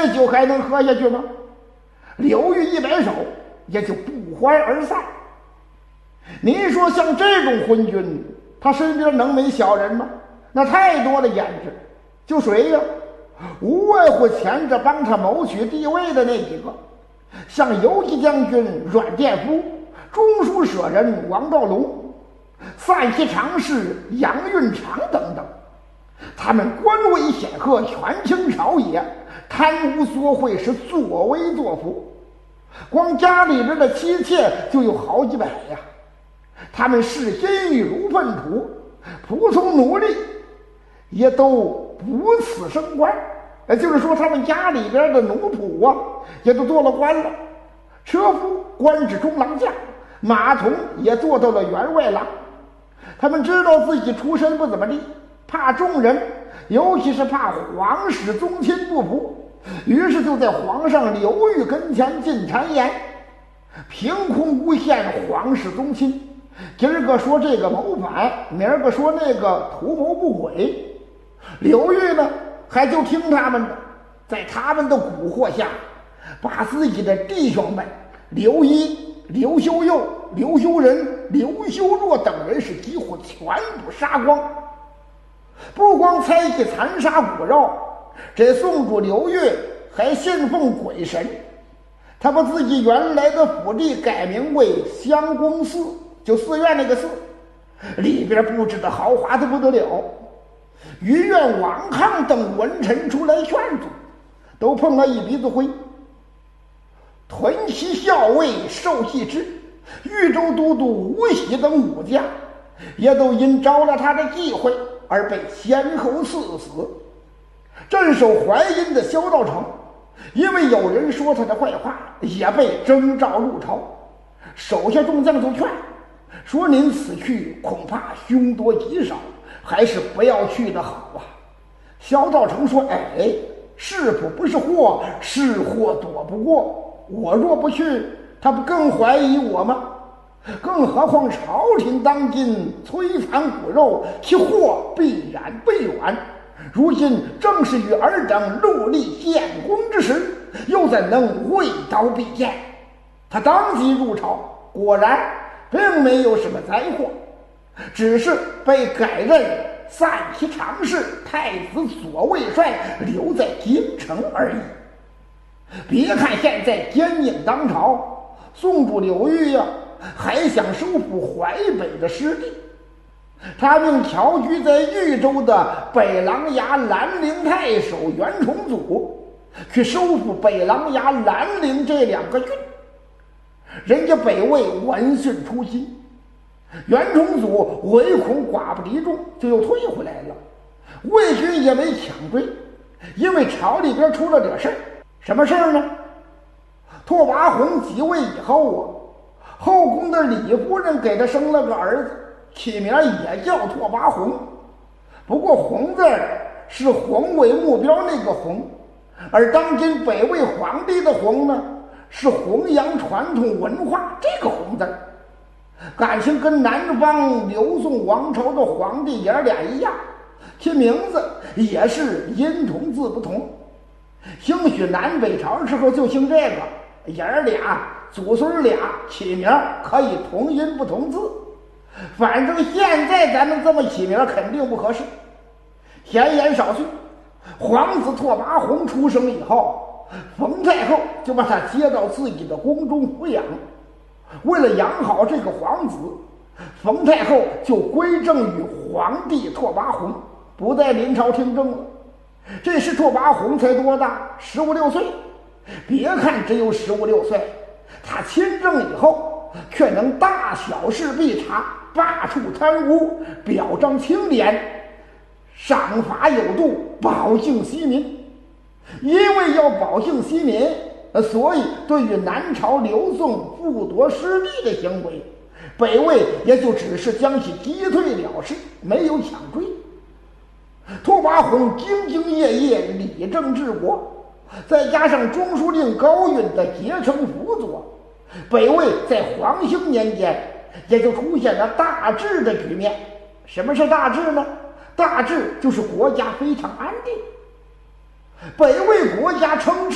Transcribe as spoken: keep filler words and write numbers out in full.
这酒还能喝下去吗？刘裕一摆手，也就不欢而散。你说像这种昏君，他身边能没小人吗？那太多了胭脂，就谁呀？无外乎前着帮他谋取地位的那几个，像游击将军阮殿夫、中书舍人王道隆、散骑常侍杨运长等等。他们官位显赫，权倾朝野，贪污索贿是作威作福，光家里边的妻妾就有好几百呀。他们视金玉如粪土，仆从奴隶也都不此升官，也就是说他们家里边的奴仆啊也都做了官了，车夫官至中郎将，马童也做到了员外郎。他们知道自己出身不怎么地，怕众人，尤其是怕皇室宗亲不服，于是就在皇上刘裕跟前进谗言，凭空诬陷皇室宗亲。今儿个说这个谋反，明儿个说那个图谋不轨。刘裕呢还就听他们的，在他们的蛊惑下，把自己的弟兄们刘一、刘修佑、刘修仁、刘修若等人是几乎全部杀光。不光猜忌残杀骨肉，这宋主刘裕还信奉鬼神，他把自己原来的府地改名为襄公寺，就寺院那个寺，里边布置的豪华的不得了。于愿、王亢等文臣出来劝阻，都碰了一鼻子灰。屯骑校尉受系之、豫州都督吴喜等武将，也都因招了他的忌讳而被先后赐死。镇守淮阴的萧道成，因为有人说他的坏话，也被征召入朝。手下众将就劝说：“您此去恐怕凶多吉少，还是不要去的好啊。”萧道成说：“哎，是福不是祸，是祸躲不过。我若不去，他不更怀疑我吗？更何况朝廷当今摧残骨肉，其祸必然不远。如今正是与尔等戮力建功之时，又怎能未刀必剑？”他当即入朝，果然并没有什么灾祸，只是被改任散骑常侍、太子左卫帅，留在京城而已。别看现在奸佞当朝，宋主刘裕呀、啊，还想收复淮北的失地。他命侨居在豫州的北琅琊兰陵太守袁崇祖去收复北琅琊兰陵这两个郡。人家北魏闻讯出击，袁崇祖唯恐寡不敌众，就又退回来了。魏军也没抢追，因为朝里边出了点事儿。什么事儿呢？拓跋宏即位以后啊，后宫的李夫人给他生了个儿子，起名也叫拓跋宏。不过宏字是宏伟目标那个宏，而当今北魏皇帝的宏呢，是弘扬传统文化这个宏字。感情跟南方刘宋王朝的皇帝爷俩一样，其名字也是音同字不同。兴许南北朝时候就兴这个，爷俩祖孙俩起名可以同音不同字。反正现在咱们这么起名肯定不合适。闲言少叙，皇子拓跋宏出生以后，冯太后就把他接到自己的宫中抚养。为了养好这个皇子，冯太后就归政于皇帝拓跋宏，不再临朝听政了。这时拓跋宏才多大？十五六岁。别看只有十五六岁，他亲政以后却能大小事必查，罢黜贪污，表彰清廉，赏罚有度，保境息民。因为要保境息民，所以对于南朝刘宋复夺失地的行为，北魏也就只是将其击退了事，没有抢追。拓跋宏兢兢业业，理政治国，再加上中书令高允的竭诚辅佐，北魏在黄兴年间也就出现了大治的局面。什么是大治呢？大治就是国家非常安定。北魏国家称